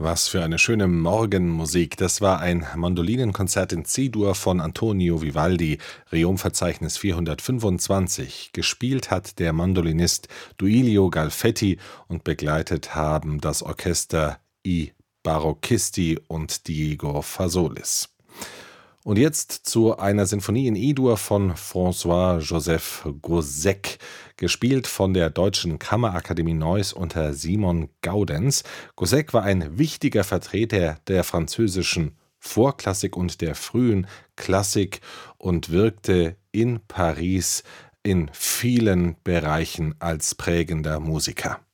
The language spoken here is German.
Was für eine schöne Morgenmusik. Das war ein Mandolinenkonzert in C-Dur von Antonio Vivaldi, Reom-Verzeichnis 425. Gespielt hat der Mandolinist Duilio Galfetti und begleitet haben das Orchester I. Barocchisti und Diego Fasolis. Und jetzt zu einer Sinfonie in E-Dur von François-Joseph Gossec, gespielt von der Deutschen Kammerakademie Neuss unter Simon Gaudenz. Gossec war ein wichtiger Vertreter der französischen Vorklassik und der frühen Klassik und wirkte in Paris in vielen Bereichen als prägender Musiker.